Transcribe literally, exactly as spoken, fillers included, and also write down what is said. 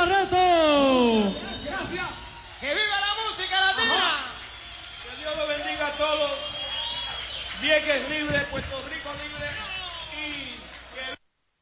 Barreto. Gracias. ¡Que viva la música latina! Ajá. Que Dios los bendiga a todos. Vieques libre, Puerto Rico libre y